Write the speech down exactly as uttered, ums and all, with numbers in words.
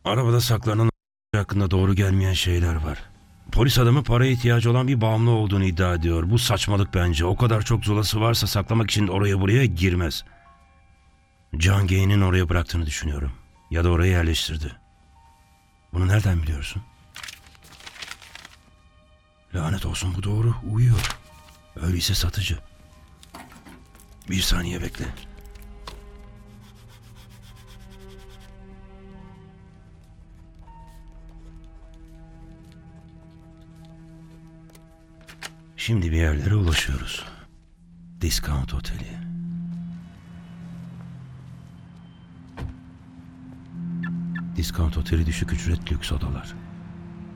Arabada saklanan hakkında doğru gelmeyen şeyler var. Polis adamı paraya ihtiyacı olan bir bağımlı olduğunu iddia ediyor. Bu saçmalık bence. O kadar çok zulası varsa saklamak için oraya buraya girmez. John Gay'nin oraya bıraktığını düşünüyorum. Ya da oraya yerleştirdi. Bunu nereden biliyorsun? Lanet olsun, bu doğru. Uyuyor. Öyleyse satıcı. Bir saniye bekle. Şimdi bir yerlere ulaşıyoruz. Discount Oteli. Discount Oteli düşük ücret lüks odalar.